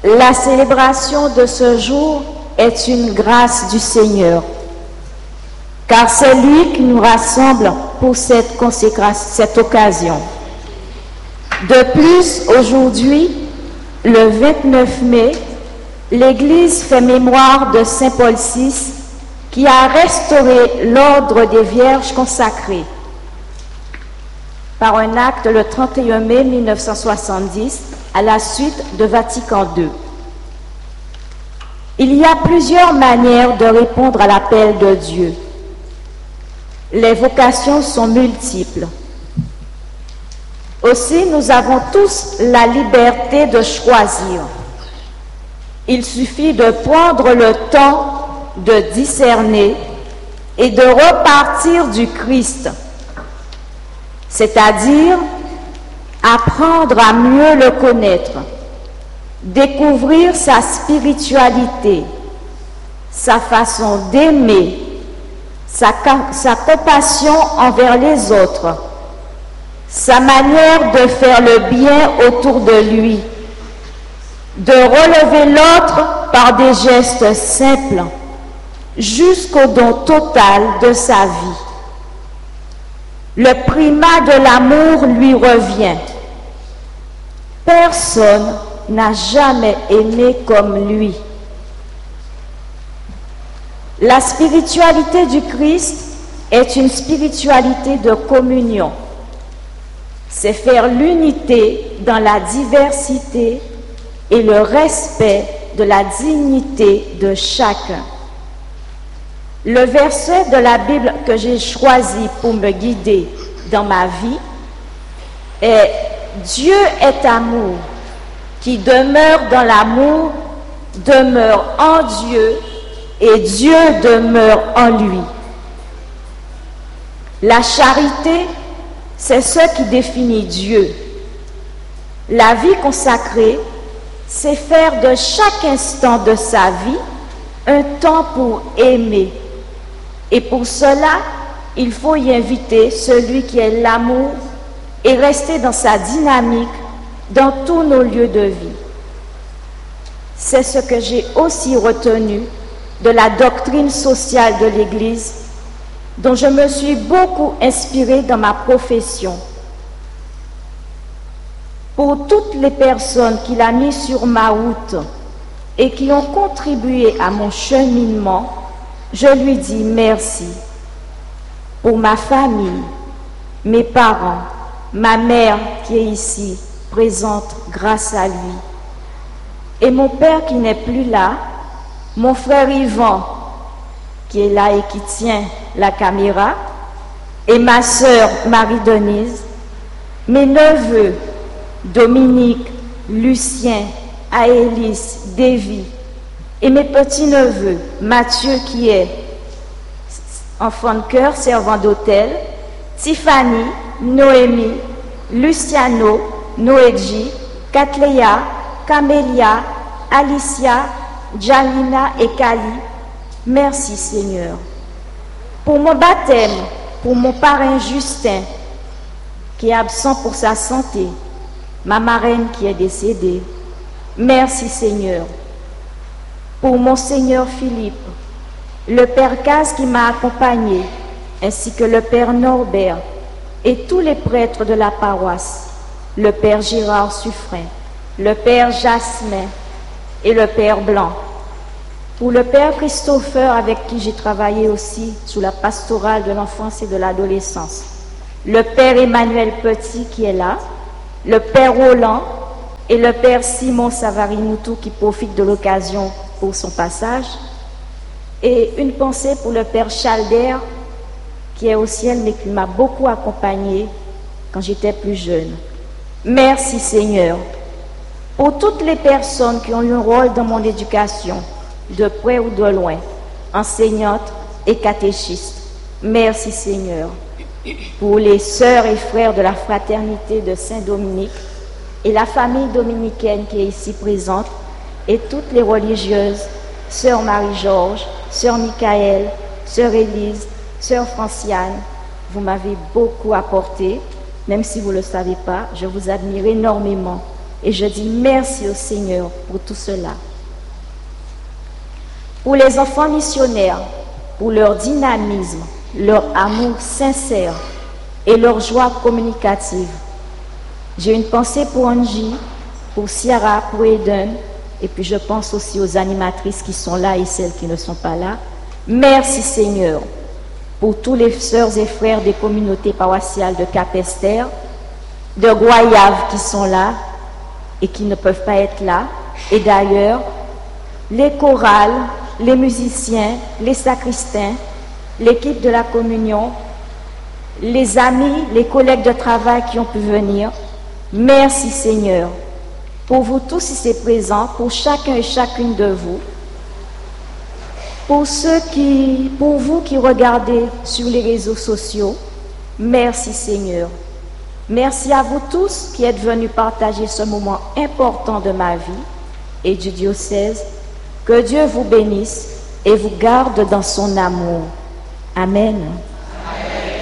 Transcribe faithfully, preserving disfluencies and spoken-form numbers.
La célébration de ce jour est une grâce du Seigneur, car c'est lui qui nous rassemble pour cette consécration, cette occasion. De plus, aujourd'hui, le vingt-neuf mai, l'Église fait mémoire de Saint Paul six qui a restauré l'ordre des Vierges consacrées par un acte le trente et un mai mille neuf cent soixante-dix à la suite de Vatican deux. Il y a plusieurs manières de répondre à l'appel de Dieu. Les vocations sont multiples. Aussi, nous avons tous la liberté de choisir. Il suffit de prendre le temps de discerner et de repartir du Christ, c'est-à-dire apprendre à mieux le connaître, découvrir sa spiritualité, sa façon d'aimer, sa, sa compassion envers les autres, sa manière de faire le bien autour de lui, de relever l'autre par des gestes simples, jusqu'au don total de sa vie. Le primat de l'amour lui revient. Personne n'a jamais aimé comme lui. La spiritualité du Christ est une spiritualité de communion. C'est faire l'unité dans la diversité et le respect de la dignité de chacun. Le verset de la Bible que j'ai choisi pour me guider dans ma vie est « Dieu est amour, qui demeure dans l'amour, demeure en Dieu, et Dieu demeure en lui. » La charité, c'est ce qui définit Dieu. La vie consacrée, c'est faire de chaque instant de sa vie un temps pour aimer. Et pour cela, il faut y inviter celui qui est l'amour et rester dans sa dynamique dans tous nos lieux de vie. C'est ce que j'ai aussi retenu de la doctrine sociale de l'Église, dont je me suis beaucoup inspirée dans ma profession. Pour toutes les personnes qu'il a mis sur ma route et qui ont contribué à mon cheminement, je lui dis merci. Pour ma famille, mes parents, ma mère qui est ici, présente grâce à lui, et mon père qui n'est plus là, mon frère Yvan qui est là et qui tient la caméra, et ma sœur Marie-Denise, mes neveux Dominique, Lucien, Aélis, Davy, et mes petits-neveux, Mathieu qui est enfant de cœur, servant d'hôtel, Tiffany, Noémie, Luciano, Noédji, Catléa, Camélia, Alicia, Jalina et Kali. Merci Seigneur. Pour mon baptême, pour mon parrain Justin, qui est absent pour sa santé, ma marraine qui est décédée, merci Seigneur. Pour Monseigneur Philippe, le Père Caz qui m'a accompagné, ainsi que le Père Norbert et tous les prêtres de la paroisse, le Père Gérard Suffren, le Père Jasmin et le Père Blanc. Pour le Père Christopher, avec qui j'ai travaillé aussi sous la pastorale de l'enfance et de l'adolescence, le Père Emmanuel Petit qui est là, le Père Roland et le Père Simon Savarimoutou qui profite de l'occasion pour son passage, et une pensée pour le Père Chalder qui est au ciel mais qui m'a beaucoup accompagné quand j'étais plus jeune. Merci Seigneur pour toutes les personnes qui ont eu un rôle dans mon éducation, de près ou de loin, enseignantes et catéchistes. Merci Seigneur pour les sœurs et frères de la fraternité de Saint-Dominique et la famille dominicaine qui est ici présente, et toutes les religieuses, sœur Marie-Georges, sœur Michael, sœur Élise, sœur Franciane. Vous m'avez beaucoup apporté, même si vous ne le savez pas, je vous admire énormément. Et je dis merci au Seigneur pour tout cela. Pour les enfants missionnaires, pour leur dynamisme, leur amour sincère et leur joie communicative. J'ai une pensée pour Angie, pour Ciara, pour Eden, et puis je pense aussi aux animatrices qui sont là et celles qui ne sont pas là. Merci Seigneur pour tous les sœurs et frères des communautés paroissiales de Cap-Esther, de Goyave qui sont là et qui ne peuvent pas être là, et d'ailleurs, les chorales, les musiciens, les sacristains, l'équipe de la communion, les amis, les collègues de travail qui ont pu venir. Merci Seigneur pour vous tous ici présents, pour chacun et chacune de vous, pour ceux qui, pour vous qui regardez sur les réseaux sociaux. Merci Seigneur. Merci à vous tous qui êtes venus partager ce moment important de ma vie et du diocèse. Que Dieu vous bénisse et vous garde dans son amour. Amen.